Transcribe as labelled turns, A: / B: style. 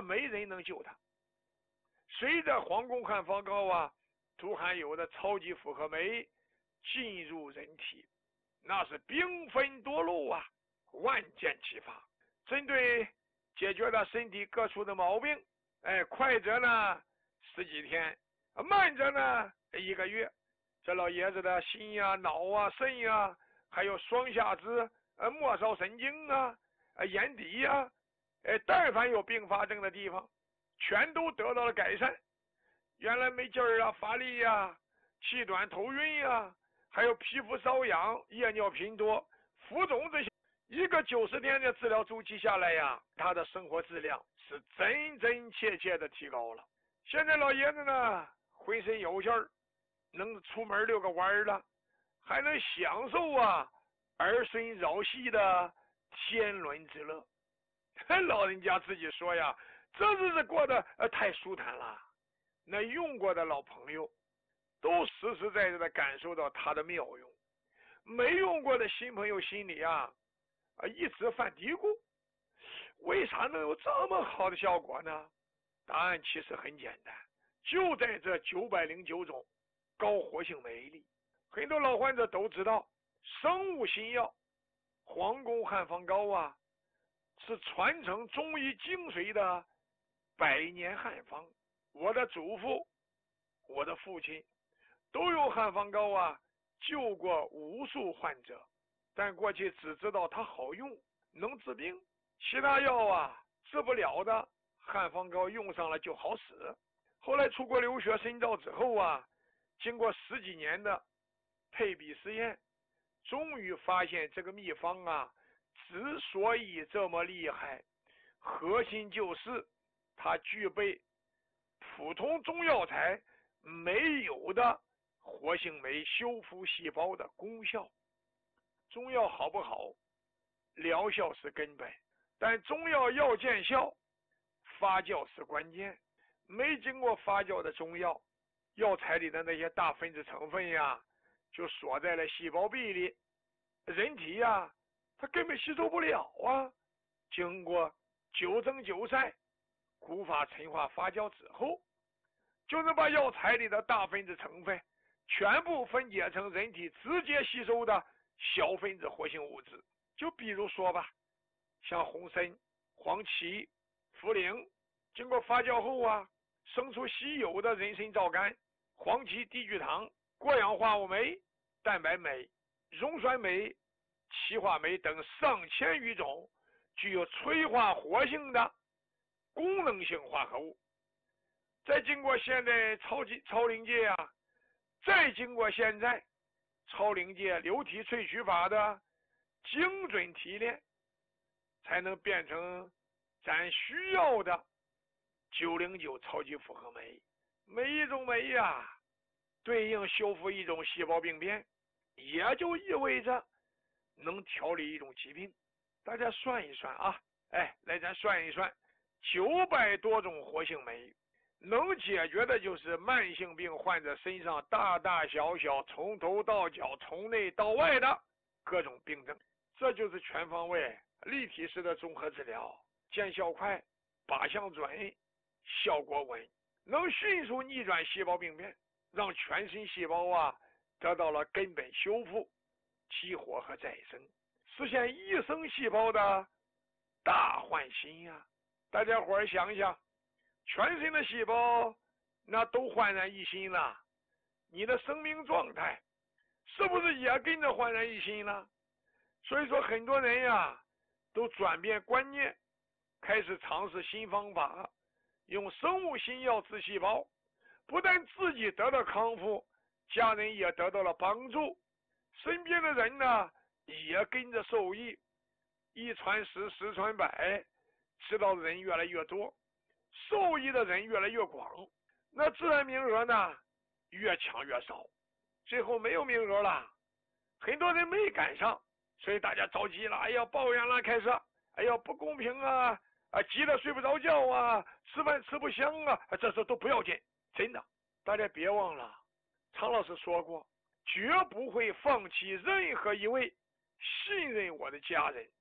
A: 没人能救他。随着黄公汉方膏啊，都含有的超级复合酶进入人体，那是兵分多路啊，万箭齐发。针对解决了身体各处的毛病，快则呢10几天，慢则呢1个月。这老爷子的心呀、脑啊、肾呀，还有双下肢、末梢神经啊、眼底呀，但凡有并发症的地方，全都得到了改善。原来没劲儿啊、乏力呀、气短、头晕呀，还有皮肤瘙痒、夜尿频多、浮肿这些，一个90天的治疗周期下来呀，他的生活质量是真真切切的提高了。现在老爷子呢，浑身有劲儿，能出门遛个弯了，还能享受啊儿孙绕膝的天伦之乐。老人家自己说呀，这日子过得太舒坦了。那用过的老朋友都实实在在的感受到它的妙用，没用过的新朋友心里啊一直犯嘀咕，为啥能有这么好的效果呢？答案其实很简单，就在这909种高活性酶里。很多老患者都知道，生物新药黄公汉方膏啊，是传承中医精髓的100年汉方。我的祖父、我的父亲都用汉方膏啊救过无数患者，但过去只知道它好用，能治病，其他药啊治不了的，汉方膏用上了就好使。后来出国留学深造之后啊，经过10几年的配比实验，终于发现这个秘方啊之所以这么厉害，核心就是它具备普通中药材没有的活性酶修复细胞的功效。中药好不好，疗效是根本，但中药要见效，发酵是关键。没经过发酵的中药，药材里的那些大分子成分呀，就锁在了细胞壁里，人体呀它根本吸收不了啊。经过9蒸9晒古法陈化发酵之后，就能把药材里的大分子成分全部分解成人体直接吸收的小分子活性物质。就比如说吧，像红参、黄芪、茯苓，经过发酵后啊，生出稀有的人参皂苷、黄芪低聚糖、过氧化物酶、蛋白酶、溶酸酶、歧化酶等上千余种具有催化活性的功能性化合物。再经过现在超临界啊，再经过现在超临界流体萃取法的精准提炼，才能变成咱需要的909超级复合酶。每一种酶呀对应修复一种细胞病变，也就意味着能调理一种疾病。大家算一算啊，来咱算一算，900多种活性酶能解决的就是慢性病患者身上大大小小从头到脚从内到外的各种病症。这就是全方位立体式的综合治疗，见效快，靶向准，效果稳，能迅速逆转细胞病变，让全身细胞啊得到了根本修复、激活和再生，实现一生细胞的大换新呀。大家伙儿想想，全身的细胞那都焕然一新了，你的生命状态是不是也跟着焕然一新了？所以说很多人呀都转变观念，开始尝试新方法，用生物新药治细胞，不但自己得到康复，家人也得到了帮助，身边的人呢也跟着受益，一传十，十传百，知道的人越来越多，受益的人越来越广，那自然名额呢越抢越少，最后没有名额了，很多人没赶上，所以大家着急了，哎呀抱怨了，开始哎呀不公平啊，急得睡不着觉啊，吃饭吃不香啊，这都不要紧，真的，大家别忘了常老师说过，绝不会放弃任何一位信任我的家人。